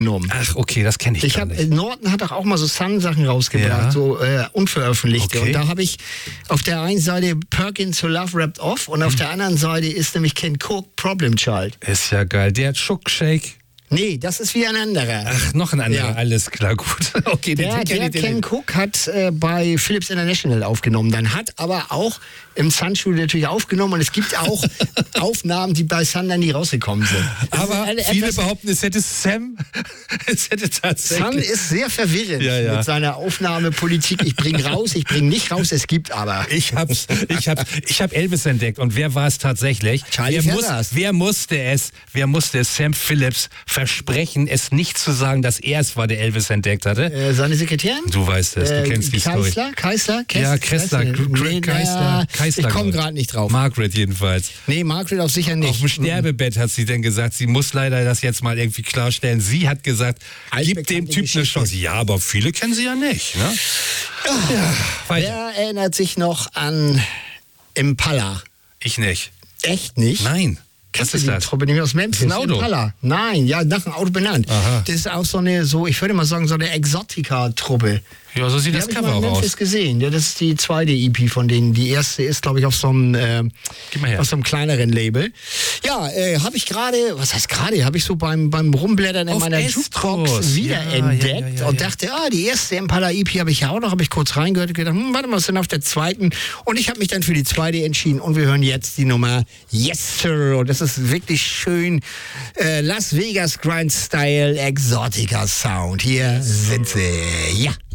genommen. Ach, okay, das kenne ich gar nicht. Norton hat auch mal so Sun-Sachen rausgebracht, so unveröffentlichte. Okay. Und da habe ich auf der einen Seite Perkins to Love Wrapped Off und auf der anderen Seite ist nämlich Ken Cook Problem Child. Ist ja geil. Der Shook Shake. Nee, das ist wie ein anderer. Ach, noch ein anderer. Ja. Alles klar, gut. Okay, Der Ken Cook hat bei Philips International aufgenommen. Dann hat aber auch im Sun-Studio natürlich aufgenommen. Und es gibt auch Aufnahmen, die bei Sun dann nie rausgekommen sind. Aber viele behaupten, es hätte tatsächlich... Sun ist sehr verwirrend mit seiner Aufnahmepolitik. Ich bringe raus, ich bringe nicht raus, es gibt aber. Ich hab Elvis entdeckt. Und wer war es tatsächlich? Wer musste es Sam Phillips versprechen, es nicht zu sagen, dass er es war, der Elvis entdeckt hatte? Seine Sekretärin? Du weißt es, du kennst die Story. Keißler? Ja, Keißler. Ich komme gerade nicht drauf. Margaret jedenfalls. Nee, Margaret auch sicher nicht. Auf dem Sterbebett hat sie dann gesagt, sie muss leider das jetzt mal irgendwie klarstellen. Sie hat gesagt, gib dem Typ eine Chance. Ja, aber viele kennen sie ja nicht. Ne? Ja, wer erinnert sich noch an Impala? Ich nicht. Echt nicht? Nein. Was ist das? Truppe, nämlich aus Memphis. Das ist ein Auto. Impala. Nein, ja, nach einem Auto benannt. Aha. Das ist auch ich würde mal sagen, so eine Exotica-Truppe. Ja, so sieht das Cover auch aus. Ich habe Memphis gesehen. Ja, das ist die zweite EP von denen. Die erste ist, glaube ich, auf so einem kleineren Label. Ja, habe ich gerade, habe ich so beim Rumblättern in meiner Jukebox wiederentdeckt und dachte, die erste Impala-EP habe ich ja auch noch, habe ich kurz reingehört und gedacht, warte mal, was ist denn auf der zweiten? Und ich habe mich dann für die zweite entschieden und wir hören jetzt die Nummer Yes Sir. Und das ist wirklich schön Las Vegas Grind Style Exotica Sound. Hier sind sie. Ja.